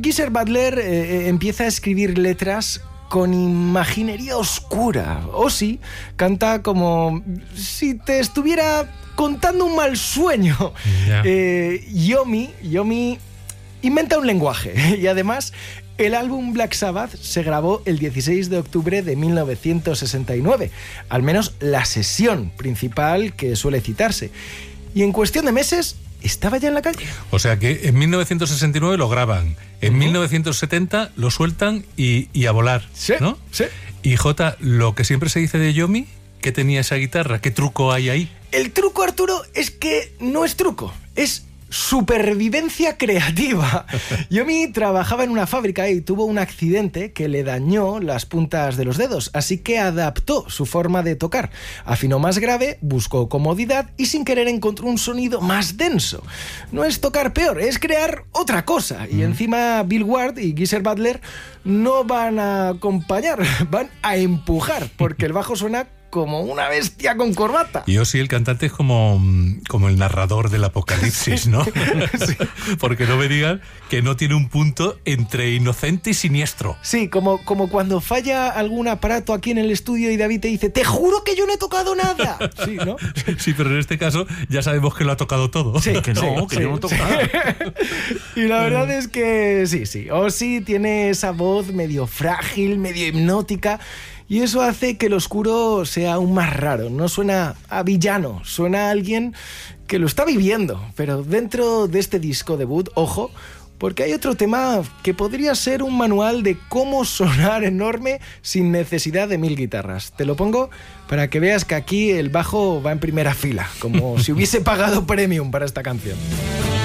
Geezer Butler empieza a escribir letras con imaginería oscura. Ozzy canta como si te estuviera contando un mal sueño. Yeah. Yomi inventa un lenguaje y además el álbum Black Sabbath se grabó el 16 de octubre de 1969, al menos la sesión principal que suele citarse. Y en cuestión de meses estaba ya en la calle. O sea que en 1969 lo graban, en 1970 lo sueltan y a volar, Sí, ¿no? sí. Y Jota, lo que siempre se dice de Yomi, ¿qué tenía esa guitarra? ¿Qué truco hay ahí? El truco, Arturo, es que no es truco, es supervivencia creativa. Yomi trabajaba en una fábrica y tuvo un accidente que le dañó las puntas de los dedos, así que adaptó su forma de tocar. Afinó más grave, buscó comodidad y sin querer encontró un sonido más denso. No es tocar peor, es crear otra cosa. Y encima Bill Ward y Geezer Butler no van a acompañar, van a empujar, porque el bajo suena como una bestia con corbata. Y Ozzy, el cantante, es como el narrador del apocalipsis, ¿no? Sí. Porque no me digan que no tiene un punto entre inocente y siniestro. Sí, como cuando falla algún aparato aquí en el estudio y David te dice, te juro que yo no he tocado nada. Sí, ¿no? Sí, pero en este caso ya sabemos que lo ha tocado todo. Sí, Que no, que yo no toco nada. Y la verdad es que sí. Ozzy tiene esa voz medio frágil, medio hipnótica. Y eso hace que el oscuro sea aún más raro. No suena a villano, suena a alguien que lo está viviendo. Pero dentro de este disco debut, ojo, porque hay otro tema que podría ser un manual de cómo sonar enorme sin necesidad de 1000 guitarras. Te lo pongo para que veas que aquí el bajo va en primera fila, como si hubiese pagado premium para esta canción.